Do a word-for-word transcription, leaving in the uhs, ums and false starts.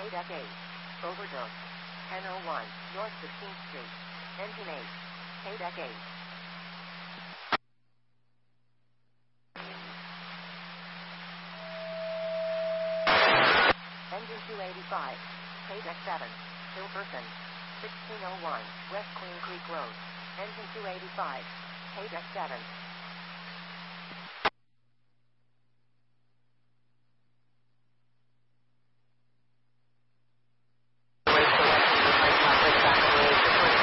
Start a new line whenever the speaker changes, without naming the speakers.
Deck eight. Overdose. ten oh one, North sixteenth Street. Engine eight. Deck eight. Engine two eighty-five. Deck seven. Hilperson. sixteen oh one, West Queen Creek Road. Engine two eighty-five. Deck seven.